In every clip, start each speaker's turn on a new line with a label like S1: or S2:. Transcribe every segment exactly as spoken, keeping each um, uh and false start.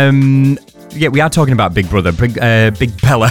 S1: Um, yeah, we are talking about Big Brother, Big, uh, Big Bella.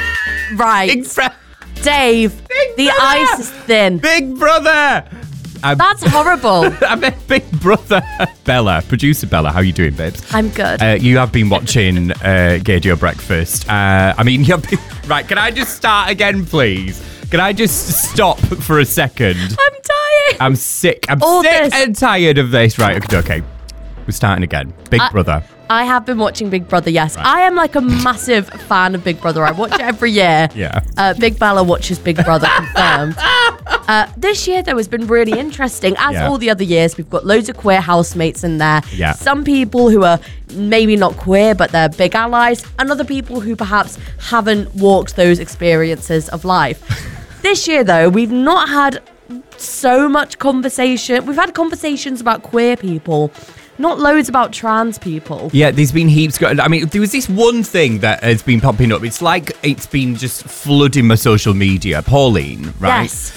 S2: Right.
S1: Big Bra-
S2: Dave,
S1: Big
S2: the
S1: Brother!
S2: ice is thin.
S1: Big Brother! I'm,
S2: That's horrible.
S1: I meant Big Brother. Bella, producer Bella, how you doing, babes?
S2: I'm good.
S1: Uh, you have been watching uh, Gadio Breakfast. Uh, I mean, you've been... Right, can I just start again, please? Can I just stop for a second?
S2: I'm dying.
S1: I'm sick. I'm
S2: All
S1: sick
S2: this.
S1: and tired of this. Right, okay, okay. We're starting again. Big
S2: I-
S1: Brother.
S2: I have been watching Big Brother, yes.
S1: Right.
S2: I am like a massive fan of Big Brother. I watch it every year.
S1: Yeah.
S2: Uh, Big Bella watches Big Brother, confirmed. Uh, this year, though, has been really interesting. As
S1: Yeah.
S2: all the other years, we've got loads of queer housemates in there.
S1: Yeah.
S2: Some people who are maybe not queer, but they're big allies. And other people who perhaps haven't walked those experiences of life. This year, though, we've not had so much conversation. We've had conversations about queer people. Not loads about trans people.
S1: Yeah, there's been heaps going. I mean, there was this one thing that has been popping up. It's like it's been just flooding my social media. Pauline, right?
S2: Yes.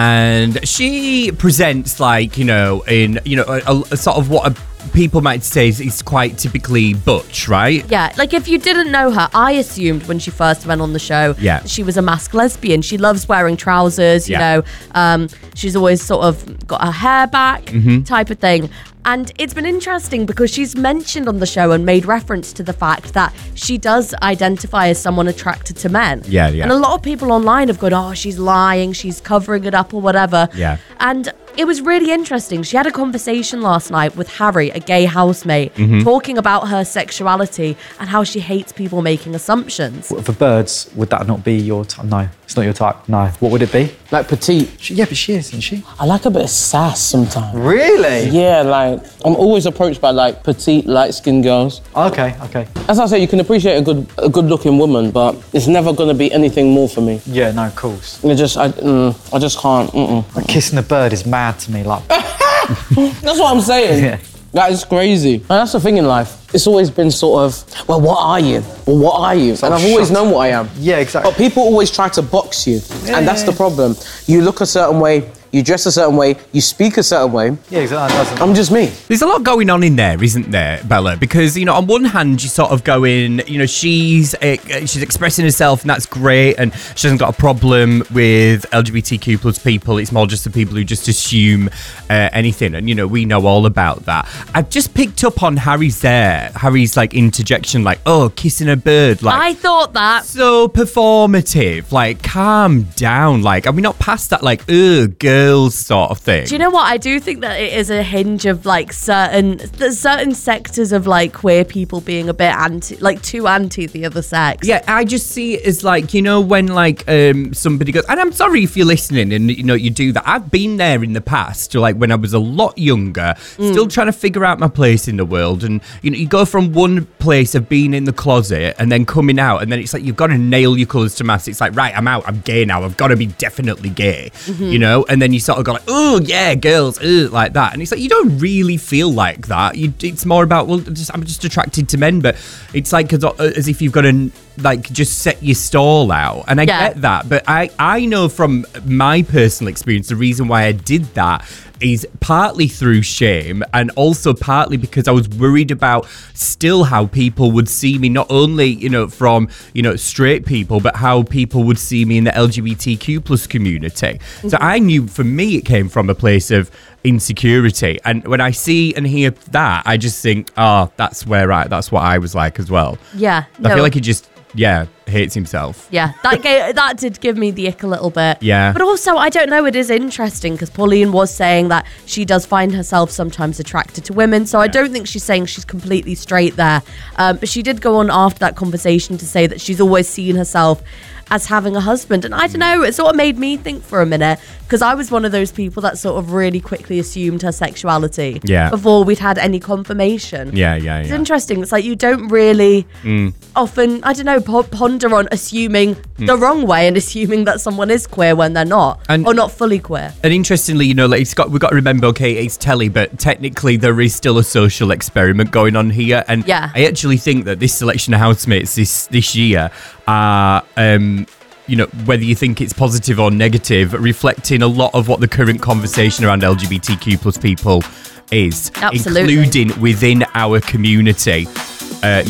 S1: And she presents like, you know, in, you know, a, a sort of what a, people might say is, is quite typically butch, right?
S2: Yeah, like if you didn't know her, I assumed when she first went on the show,
S1: Yeah.
S2: she was a masked lesbian. She loves wearing trousers, you
S1: Yeah.
S2: know, um, she's always sort of got her hair back,
S1: Mm-hmm.
S2: type of thing. And it's been interesting because she's mentioned on the show and made reference to the fact that she does identify as someone attracted to men.
S1: Yeah, yeah.
S2: And a lot of people online have gone, oh, she's lying, she's covering it up or whatever.
S1: Yeah.
S2: And it was really interesting. She had a conversation last night with Harry, a gay housemate,
S1: Mm-hmm.
S2: talking about her sexuality and how she hates people making assumptions.
S3: For birds, would that not be your type? No, it's not your type. No. What would it be?
S4: Like petite.
S3: She, yeah, but she is, isn't she?
S4: I like a bit of sass sometimes.
S3: Really?
S4: Yeah, like I'm always approached by like petite, light-skinned girls.
S3: Okay, okay.
S4: As I say, you can appreciate a good, a good-looking woman, but it's never gonna be anything more for me.
S3: Yeah, no, of course.
S4: I just, I, mm, I just can't. Mm-mm.
S3: Like kissing a bird is mad to me. Like,
S4: That's what I'm saying.
S3: Yeah.
S4: That is crazy. And that's the thing in life. It's always been sort of, well, what are you? Well, what are you? And I've always
S3: shut
S4: known what I am.
S3: yeah, exactly.
S4: But people always try to box you,
S3: Yeah,
S4: and that's
S3: yeah,
S4: the
S3: yeah.
S4: problem. You look a certain way, you dress a certain way, you speak a certain way.
S3: Yeah, exactly. That doesn't.
S4: I'm just me.
S1: There's a lot going on in there, isn't there, Bella? Because, you know, on one hand, you're sort of going, you know, she's uh, she's expressing herself and that's great, and she hasn't got a problem with L G B T Q plus people. It's more just the people who just assume uh, anything. And, you know, we know all about that. I've just picked up on Harry's there. Harry's, like, interjection, like, oh, kissing a bird. Like,
S2: I thought that.
S1: so performative. Like, calm down. Like, are we not past that, like, ugh, girls sort of thing?
S2: Do you know what? I do think that it is a hinge of like certain there's certain sectors of like queer people being a bit anti, like too anti the other sex.
S1: Yeah, I just see it as like, you know, when like um somebody goes, and I'm sorry if you're listening and, you know, you do that. I've been there in the past, like when I was a lot younger, still trying to figure out my place in the world. And, you know, you go from one place of being in the closet and then coming out, and then it's like you've got to nail your colours to mass. It's like, right, I'm out, I'm gay now, I've got to be definitely gay, you know? And then you sort of go like, oh, yeah, girls, ugh, like that. And it's like, you don't really feel like that. You, it's more about, well, just, I'm just attracted to men, but it's like as, as if you've got to, like, just set your stall out. And I
S2: Yeah.
S1: get that, but I, I know from my personal experience, the reason why I did that is partly through shame, and also partly because I was worried about still how people would see me, not only, you know, from, you know, straight people, but how people would see me in the L G B T Q plus community. Mm-hmm. So I knew for me it came from a place of insecurity, and when I see and hear that, I just think, oh, that's where I, that's what I was like as well.
S2: Yeah.
S1: I
S2: no.
S1: feel like he just, yeah, hates himself.
S2: Yeah, that gave, that did give me the ick a little bit.
S1: Yeah.
S2: But also, I don't know, it is interesting because Pauline was saying that she does find herself sometimes attracted to women. So I don't think she's saying she's completely straight there. Um, but she did go on after that conversation to say that she's always seen herself as having a husband. And I don't know, it sort of made me think for a minute, because I was one of those people that sort of really quickly assumed her sexuality
S1: Yeah.
S2: before we'd had any confirmation.
S1: Yeah, yeah,
S2: It's
S1: yeah.
S2: interesting. It's like you don't really often, I don't know, po- ponder on assuming the wrong way and assuming that someone is queer when they're not,
S1: And-
S2: or not fully queer.
S1: And interestingly, you know, like it's got we've got to remember, okay, it's telly, but technically there is still a social experiment going on here. And
S2: Yeah.
S1: I actually think that this selection of housemates this this year are um you know, whether you think it's positive or negative, reflecting a lot of what the current conversation around L G B T Q plus people is,
S2: Absolutely.
S1: including within our community. Uh,